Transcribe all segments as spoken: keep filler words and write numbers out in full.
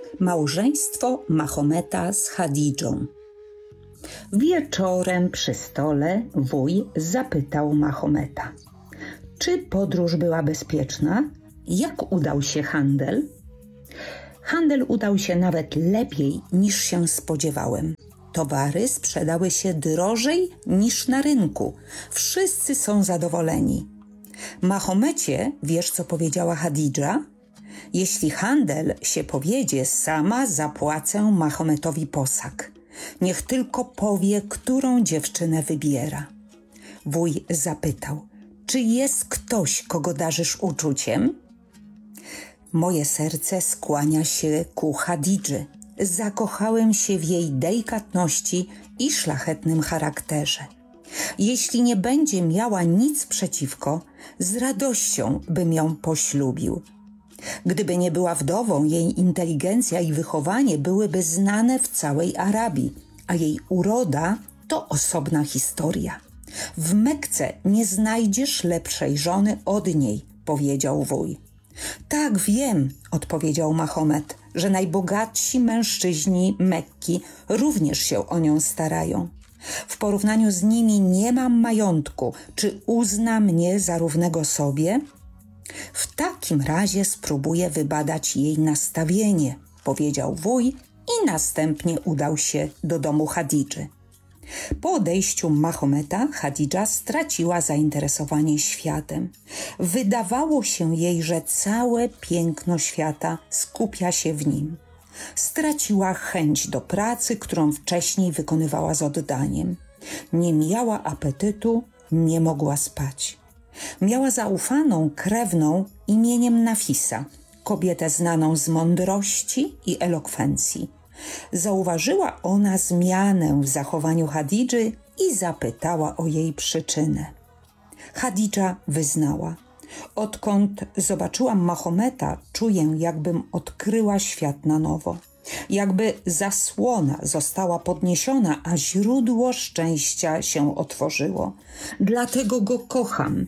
Małżeństwo Mahometa z Chadidżą. Wieczorem przy stole wuj zapytał Mahometa: czy podróż była bezpieczna? Jak udał się handel? Handel udał się nawet lepiej niż się spodziewałem. Towary sprzedały się drożej niż na rynku. Wszyscy są zadowoleni. Mahomecie, wiesz co powiedziała Chadidża? Jeśli handel się powiedzie, sama zapłacę Mahometowi posag. Niech tylko powie, którą dziewczynę wybiera. Wuj zapytał: czy jest ktoś, kogo darzysz uczuciem? Moje serce skłania się ku Chadidży. Zakochałem się w jej delikatności i szlachetnym charakterze. Jeśli nie będzie miała nic przeciwko, z radością bym ją poślubił. Gdyby nie była wdową, jej inteligencja i wychowanie byłyby znane w całej Arabii, a jej uroda to osobna historia. W Mekce nie znajdziesz lepszej żony od niej, powiedział wuj. Tak, wiem, odpowiedział Mahomet, że najbogatsi mężczyźni Mekki również się o nią starają. W porównaniu z nimi nie mam majątku. Czy uzna mnie za równego sobie? W takim razie spróbuję wybadać jej nastawienie, powiedział wuj i następnie udał się do domu Chadidży. Po odejściu Mahometa Chadidża straciła zainteresowanie światem. Wydawało się jej, że całe piękno świata skupia się w nim. Straciła chęć do pracy, którą wcześniej wykonywała z oddaniem. Nie miała apetytu, nie mogła spać. Miała zaufaną krewną imieniem Nafisa, kobietę znaną z mądrości i elokwencji. Zauważyła ona zmianę w zachowaniu Chadidży i zapytała o jej przyczynę. Chadidża wyznała: odkąd zobaczyłam Mahometa, czuję, jakbym odkryła świat na nowo. Jakby zasłona została podniesiona, a źródło szczęścia się otworzyło. Dlatego go kocham.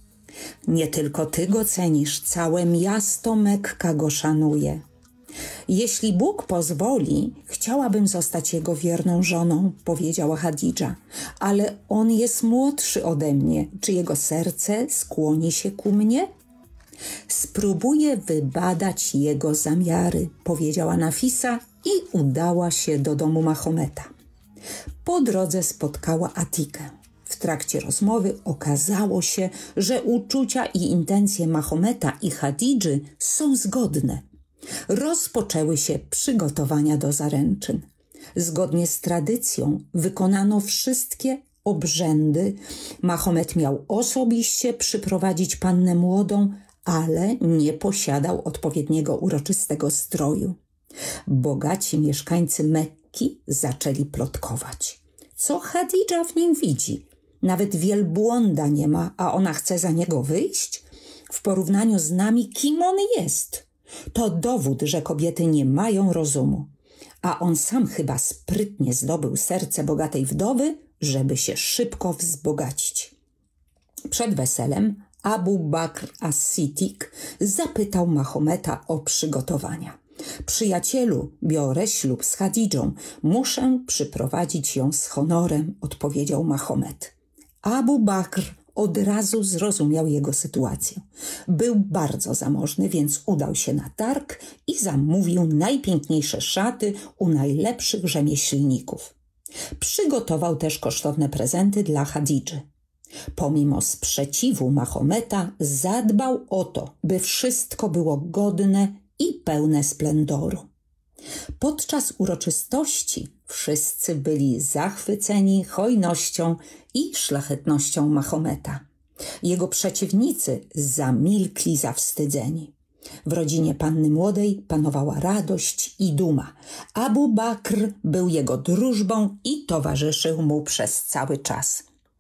Nie tylko ty go cenisz, całe miasto Mekka go szanuje. Jeśli Bóg pozwoli, chciałabym zostać jego wierną żoną, powiedziała Chadidża, ale on jest młodszy ode mnie. Czy jego serce skłoni się ku mnie? Spróbuję wybadać jego zamiary, powiedziała Nafisa i udała się do domu Mahometa. Po drodze spotkała Atikę. W trakcie rozmowy okazało się, że uczucia i intencje Mahometa i Chadidży są zgodne. Rozpoczęły się przygotowania do zaręczyn. Zgodnie z tradycją wykonano wszystkie obrzędy. Mahomet miał osobiście przyprowadzić pannę młodą, ale nie posiadał odpowiedniego uroczystego stroju. Bogaci mieszkańcy Mekki zaczęli plotkować. Co Chadidża w nim widzi? Nawet wielbłąda nie ma, a ona chce za niego wyjść? W porównaniu z nami, kim on jest? To dowód, że kobiety nie mają rozumu. A on sam chyba sprytnie zdobył serce bogatej wdowy, żeby się szybko wzbogacić. Przed weselem Abu Bakr as-Siddiq zapytał Mahometa o przygotowania. Przyjacielu, biorę ślub z Chadidżą. Muszę przyprowadzić ją z honorem, odpowiedział Mahomet. Abu Bakr od razu zrozumiał jego sytuację. Był bardzo zamożny, więc udał się na targ i zamówił najpiękniejsze szaty u najlepszych rzemieślników. Przygotował też kosztowne prezenty dla Chadidży. Pomimo sprzeciwu Mahometa zadbał o to, by wszystko było godne i pełne splendoru. Podczas uroczystości wszyscy byli zachwyceni hojnością i szlachetnością Mahometa. Jego przeciwnicy zamilkli zawstydzeni. W rodzinie panny młodej panowała radość i duma. Abu Bakr był jego drużbą i towarzyszył mu przez cały czas.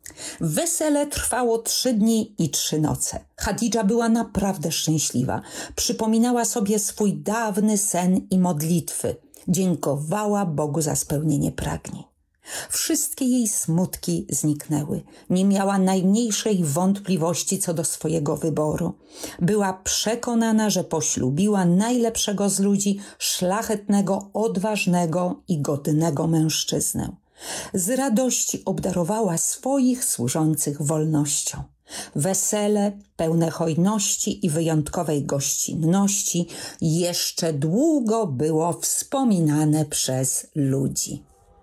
Wesele trwało trzy dni i trzy noce. Chadidża była naprawdę szczęśliwa. Przypominała sobie swój dawny sen i modlitwy. Dziękowała Bogu za spełnienie pragnień. Wszystkie jej smutki zniknęły. Nie miała najmniejszej wątpliwości co do swojego wyboru. Była przekonana, że poślubiła najlepszego z ludzi, szlachetnego, odważnego i godnego mężczyznę. Z radości obdarowała swoich służących wolnością. Wesele, pełne hojności i wyjątkowej gościnności, jeszcze długo było wspominane przez ludzi.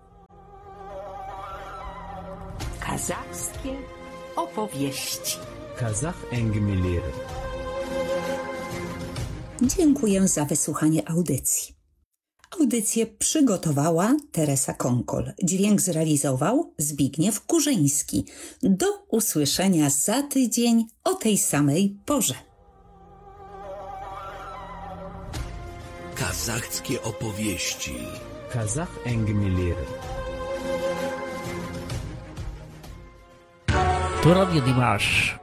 Kazachskie opowieści. Kazakh Engemeleri. Dziękuję za wysłuchanie audycji. Audycję przygotowała Teresa Konkol. Dźwięk zrealizował Zbigniew Kurzyński. Do usłyszenia za tydzień o tej samej porze. Kazachskie opowieści. Kazakh Engemeleri. To Radio Dimash.